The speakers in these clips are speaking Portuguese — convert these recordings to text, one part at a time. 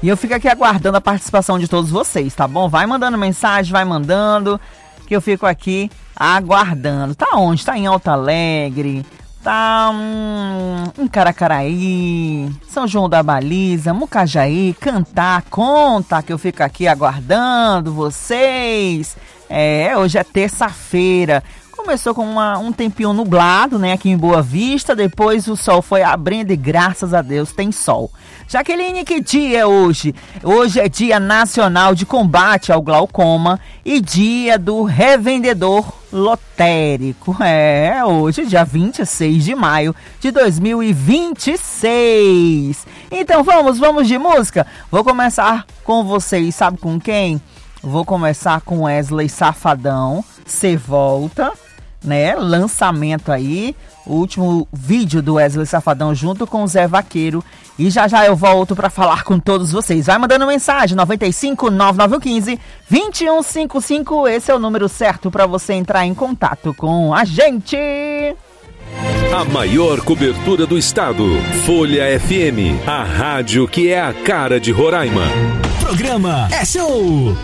E eu fico aqui aguardando a participação de todos vocês, tá bom? Vai mandando mensagem, vai mandando, que eu fico aqui aguardando. Tá onde? Tá em Alto Alegre, tá em Caracaraí, São João da Baliza, Mucajaí, Cantar, Conta, que eu fico aqui aguardando vocês. Hoje é terça-feira. Começou com um tempinho nublado, né, aqui em Boa Vista, depois o sol foi abrindo e graças a Deus tem sol. Jaqueline, que dia é hoje? Hoje é Dia Nacional de Combate ao Glaucoma e Dia do Revendedor Lotérico. Hoje, dia 26 de maio de 2026. Então vamos de música? Vou começar com vocês, sabe com quem? Vou começar com Wesley Safadão, Cê Volta, né? Lançamento aí, o último vídeo do Wesley Safadão junto com o Zé Vaqueiro. E já eu volto para falar com todos vocês. Vai mandando mensagem, 95 9915 2155. Esse é o número certo para você entrar em contato com a gente. A maior cobertura do estado. Folha FM, a rádio que é a cara de Roraima. Programa É Show!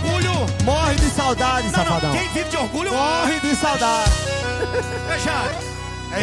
Morre de saudade, não, Safadão. Quem vive de orgulho morre de saudade. Fecha.